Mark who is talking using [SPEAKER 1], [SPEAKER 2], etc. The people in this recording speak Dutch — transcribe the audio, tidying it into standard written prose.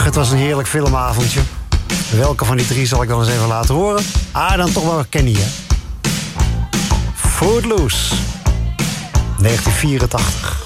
[SPEAKER 1] het was een heerlijk filmavondje. Welke van die drie zal ik dan eens even laten horen? Dan toch wel Kenny, hè? Footloose. 1984.